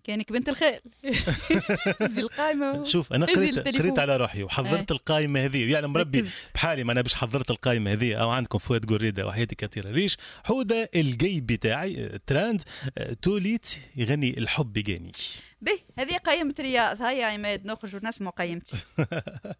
كانك بنت الخال. زي القائمة. شوف أنا قريت على روحي وحضرت القائمة هذه، يعني مربي بحالي ما أنا باش حضرت القائمة هذه. أو عندكم فؤاد قريدة وحياتي كثيرة ريش حودة الجي بتاعي تراند توليت يغني الحب جاني. به هذه قائمة رياض. هيا عماد نخرج ونسمع قائمتي.